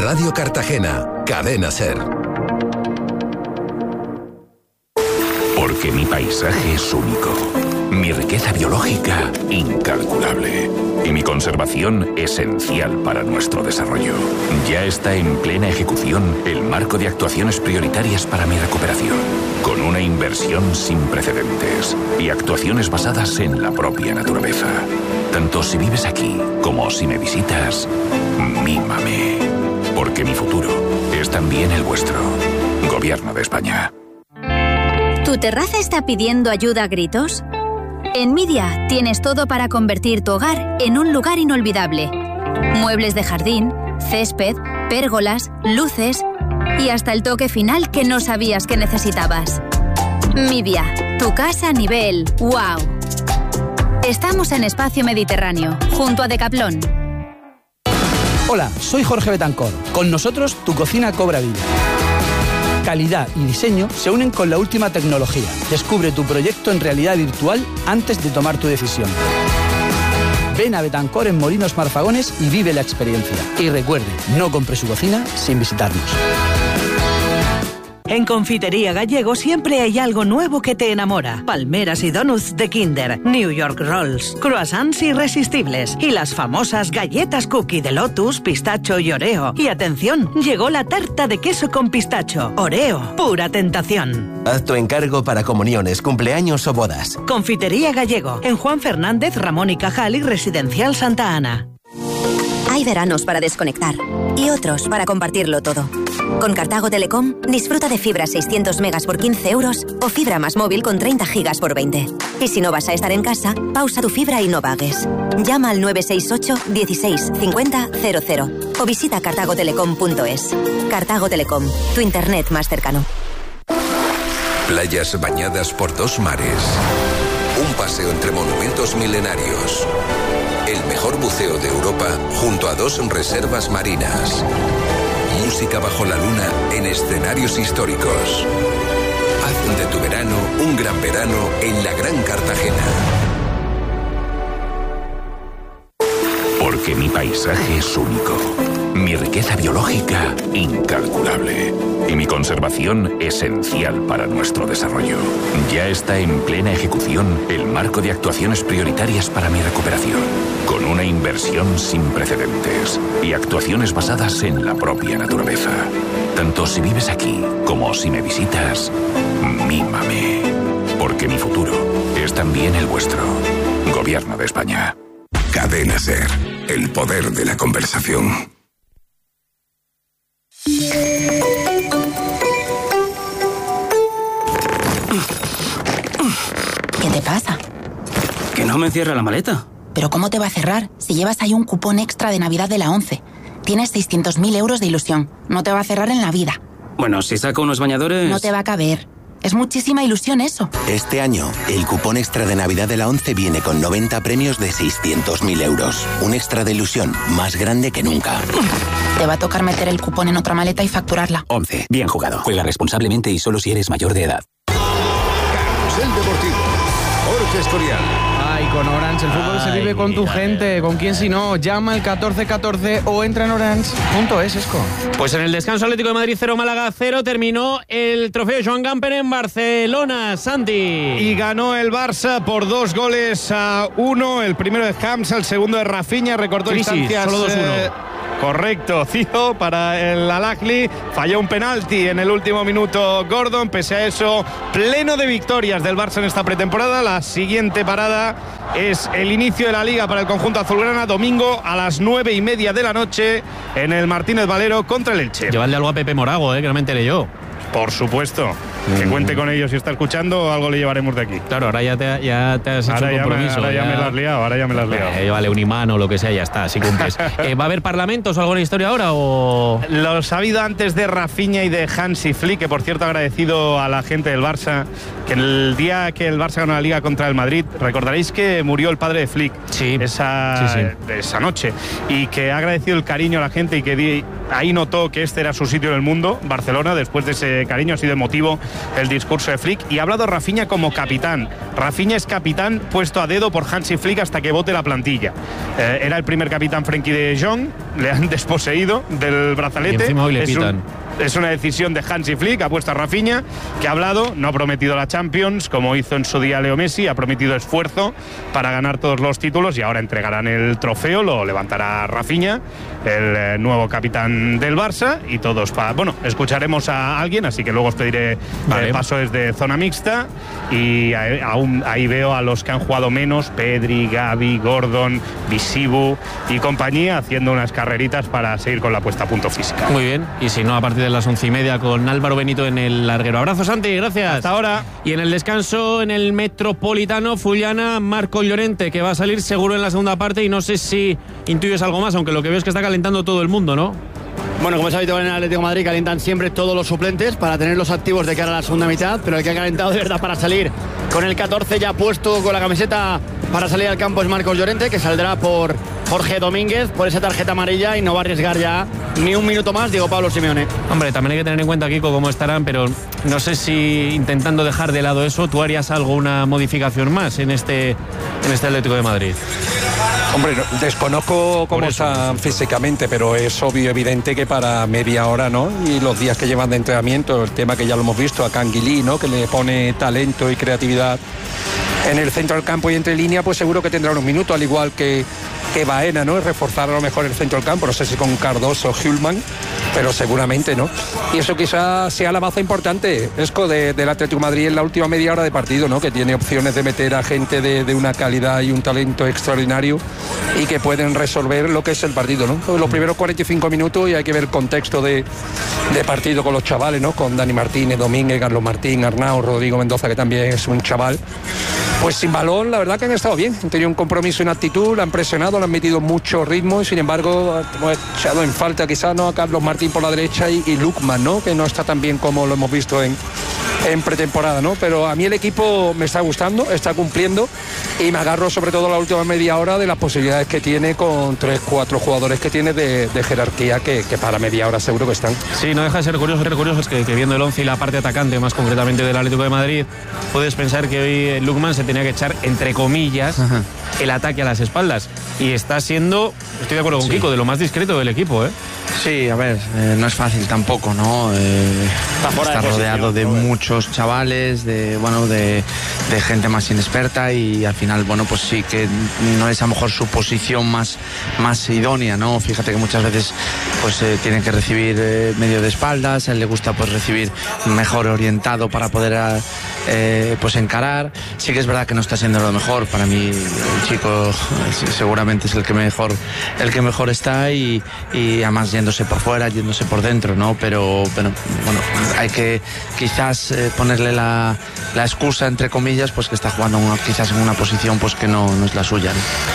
Radio Cartagena, Cadena SER. Porque mi paisaje es único, mi riqueza biológica incalculable y mi conservación esencial para nuestro desarrollo. Ya está en plena ejecución el marco de actuaciones prioritarias para mi recuperación, con una inversión sin precedentes y actuaciones basadas en la propia naturaleza. Tanto si vives aquí como si me visitas, mímame. Porque mi futuro es también el vuestro. Gobierno de España. ¿Tu terraza está pidiendo ayuda a gritos? En Media tienes todo para convertir tu hogar en un lugar inolvidable. Muebles de jardín, césped, pérgolas, luces y hasta el toque final que no sabías que necesitabas. Media, tu casa a nivel ¡wow! Estamos en Espacio Mediterráneo, junto a Decathlon. Hola, soy Jorge Betancor. Con nosotros, tu cocina cobra vida. Calidad y diseño se unen con la última tecnología. Descubre tu proyecto en realidad virtual antes de tomar tu decisión. Ven a Betancor en Molinos Marfagones y vive la experiencia. Y recuerde, no compre su cocina sin visitarnos. En Confitería Gallego siempre hay algo nuevo que te enamora. Palmeras y donuts de Kinder, New York Rolls, croissants irresistibles y las famosas galletas cookie de Lotus, pistacho y Oreo. Y atención, llegó la tarta de queso con pistacho. Oreo, pura tentación. Haz tu encargo para comuniones, cumpleaños o bodas. Confitería Gallego, en Juan Fernández, Ramón y Cajal y Residencial Santa Ana. Hay veranos para desconectar y otros para compartirlo todo. Con Cartago Telecom, disfruta de fibra 600 megas por 15 euros o fibra más móvil con 30 gigas por 20. Y si no vas a estar en casa, pausa tu fibra y no pagues. Llama al 968 16 50 00 o visita cartagotelecom.es. Cartago Telecom, tu internet más cercano. Playas bañadas por dos mares. Un paseo entre monumentos milenarios. El mejor buceo de Europa junto a dos reservas marinas. Música bajo la luna en escenarios históricos. Haz de tu verano un gran verano en la Gran Cartagena. Porque mi paisaje es único, mi riqueza biológica incalculable y mi conservación esencial para nuestro desarrollo. Ya está en plena ejecución el marco de actuaciones prioritarias para mi recuperación, con una inversión sin precedentes y actuaciones basadas en la propia naturaleza. Tanto si vives aquí como si me visitas, mímame. Porque mi futuro es también el vuestro. Gobierno de España. Cadena SER, el poder de la conversación. ¿Qué te pasa? Que no me cierra la maleta. ¿Pero cómo te va a cerrar si llevas ahí un cupón extra de Navidad de la 11? Tienes 600.000 euros de ilusión. No te va a cerrar en la vida. Bueno, si saco unos bañadores... No te va a caber. Es muchísima ilusión eso. Este año, el cupón extra de Navidad de la 11 viene con 90 premios de 600.000 euros. Un extra de ilusión más grande que nunca. Te va a tocar meter el cupón en otra maleta y facturarla. 11. Bien jugado. Juega responsablemente y solo si eres mayor de edad. Carrusel Deportivo. Jorge Escorial. Ay, con Orange el fútbol se vive con tu gente. ¿Con quién si no? Llama al 1414 o entra en orange.es, Esco. Pues en el descanso Atlético de Madrid 0, Málaga 0 terminó el trofeo Joan Gamper en Barcelona, Santi. Y ganó el Barça por 2-1. El primero de Hams, el segundo de Rafinha. Recortó distancias. Solo 2-1. Correcto, Cizo para el Al-Ahly. Falló un penalti en el último minuto Gordon. Pese a eso, pleno de victorias del Barça en esta pretemporada. La siguiente parada es el inicio de la Liga para el conjunto azulgrana. Domingo a las 9:30 de la noche en el Martínez Valero contra el Elche. Llevadle algo a Pepe Morago, que no me enteré yo. Por supuesto. Que cuente con ellos si está escuchando, algo le llevaremos de aquí. Claro, ahora ya te has hecho un compromiso. Ahora ya me la has liado. Llévale un imán o lo que sea, ya está, así cumples. ¿Va a haber parlamentos o alguna historia ahora o...? Los ha habido antes de Rafinha y de Hansi Flick, que por cierto agradecido a la gente del Barça, que el día que el Barça ganó la Liga contra el Madrid, recordaréis que murió el padre de Flick esa noche, y que ha agradecido el cariño a la gente y que ahí notó que este era su sitio en el mundo, Barcelona. Después de ese cariño ha sido emotivo el discurso de Flick, y ha hablado Rafinha como capitán. Rafinha es capitán puesto a dedo por Hansi Flick hasta que vote la plantilla. Era el primer capitán Frenkie de Jong, le han desposeído del brazalete. Y encima hoy le pitan. Es una decisión de Hansi Flick, ha puesto a Rafinha, que ha hablado, no ha prometido la Champions, como hizo en su día Leo Messi, ha prometido esfuerzo para ganar todos los títulos, y ahora entregarán el trofeo, lo levantará Rafinha, el nuevo capitán del Barça, y todos escucharemos a alguien, así que luego os pediré paso desde zona mixta, y aún ahí veo a los que han jugado menos, Pedri, Gavi, Gordon, Visibu y compañía, haciendo unas carreritas para seguir con la puesta a punto física. Muy bien, y si no, a partir de las 11:30 con Álvaro Benito en el larguero. Abrazo, Santi, gracias. Hasta ahora. Y en el descanso, en el Metropolitano, Fullana, Marco Llorente, que va a salir seguro en la segunda parte, y no sé si intuyes algo más, aunque lo que veo es que está calentando todo el mundo, ¿no? Bueno, como es habitual en el Atlético de Madrid, calientan siempre todos los suplentes para tenerlos activos de cara a la segunda mitad, pero el que ha calentado de verdad para salir con el 14 ya puesto con la camiseta para salir al campo es Marcos Llorente, que saldrá por Jorge Domínguez por esa tarjeta amarilla, y no va a arriesgar ya ni un minuto más Diego Pablo Simeone. Hombre, también hay que tener en cuenta, Kiko, cómo estarán, pero no sé si intentando dejar de lado eso, tú harías una modificación más en este Atlético de Madrid. Hombre, desconozco cómo están físicamente, pero es obvio y evidente que para media hora, ¿no? Y los días que llevan de entrenamiento, el tema que ya lo hemos visto, a Canguilí, ¿no? Que le pone talento y creatividad en el centro del campo y entre línea, pues seguro que tendrá unos minutos, al igual que Baena, ¿no? Reforzar a lo mejor el centro del campo, no sé si con Cardoso o Hjulman, pero seguramente, ¿no? Y eso quizás sea la baza importante, Esco, del Atlético de Madrid en la última media hora de partido, ¿no? Que tiene opciones de meter a gente de una calidad y un talento extraordinario, y que pueden resolver lo que es el partido, ¿no? Los primeros 45 minutos, y hay que ver el contexto de partido con los chavales, ¿no? Con Dani Martínez, Domínguez, Carlos Martín, Arnau, Rodrigo Mendoza, que también es un chaval. Pues sin balón, la verdad que han estado bien, han tenido un compromiso en actitud, la han presionado, le han metido mucho ritmo, y sin embargo hemos echado en falta quizás, ¿no? A Carlos Martín por la derecha y Lukman, ¿no? Que no está tan bien como lo hemos visto en pretemporada, ¿no? Pero a mí el equipo me está gustando, está cumpliendo, y me agarro sobre todo la última media hora de las posibilidades que tiene con 3-4 jugadores que tiene de jerarquía, que para media hora seguro que están. Sí, no deja de ser curioso, es que viendo el 11 y la parte atacante más concretamente del Atlético de Madrid, puedes pensar que hoy Lukman se tenía que echar, entre comillas, el ataque a las espaldas, y está siendo, estoy de acuerdo con Kiko, de lo más discreto del equipo, ¿eh? Sí, a ver, no es fácil tampoco, ¿no? Está rodeado de muchos chavales, de gente más inexperta, y al final, bueno, pues sí que no es a lo mejor su posición más idónea, ¿no? Fíjate que muchas veces pues tienen que recibir medio de espaldas, a él le gusta pues recibir mejor orientado para poder pues encarar. Sí que es verdad que no está siendo lo mejor, para mí el chico seguramente es el que mejor está, y además yéndose por fuera, yéndose por dentro, ¿no? Pero bueno, hay que quizás ponerle la excusa, entre comillas, pues que está jugando quizás en una posición pues que no es la suya,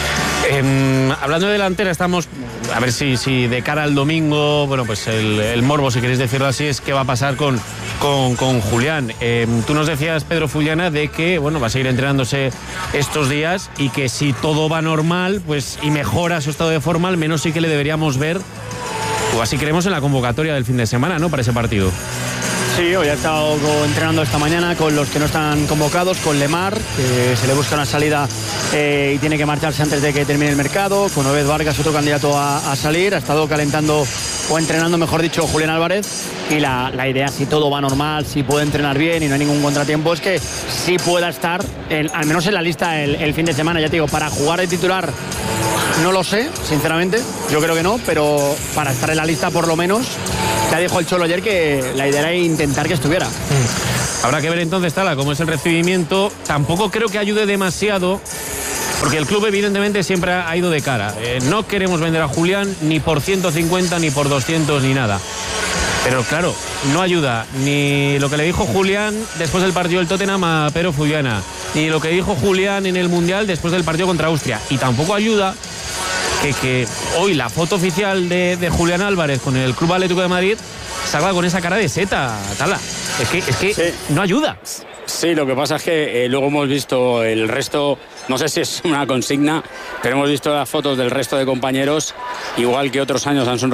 ¿no? Hablando de delantera, estamos a ver si de cara al domingo, bueno, pues el morbo, si queréis decirlo así, es qué va a pasar con Julián. Tú nos decías, Pedro Fullana, de que bueno, va a seguir entrenándose estos días, y que si todo va normal, pues y mejora su estado de forma, al menos sí que le deberíamos ver, o así creemos, en la convocatoria del fin de semana, ¿no? Para ese partido. Sí, hoy ha estado entrenando esta mañana con los que no están convocados, con Lemar, que se le busca una salida y tiene que marcharse antes de que termine el mercado, con Obed Vargas, otro candidato a salir. Ha estado calentando, o entrenando, mejor dicho, Julián Álvarez, y la idea, si todo va normal, si puede entrenar bien y no hay ningún contratiempo, es que sí pueda estar, al menos en la lista el fin de semana. Ya te digo, para jugar de titular no lo sé, sinceramente, yo creo que no, pero para estar en la lista por lo menos. Ya dijo el Cholo ayer que la idea era intentar que estuviera. Habrá que ver entonces, Tala, cómo es el recibimiento. Tampoco creo que ayude demasiado, porque el club evidentemente siempre ha ido de cara. No queremos vender a Julián ni por 150, ni por 200, ni nada. Pero claro, no ayuda ni lo que le dijo Julián después del partido del Tottenham a Pedro Fullana, ni lo que dijo Julián en el Mundial después del partido contra Austria. Y tampoco ayuda que hoy la foto oficial de Julián Álvarez con el Club Atlético de Madrid salga con esa cara de seta, Tala. Es que sí, no ayuda. Sí, lo que pasa es que luego hemos visto el resto, no sé si es una consigna, pero hemos visto las fotos del resto de compañeros, igual que otros años han sonreído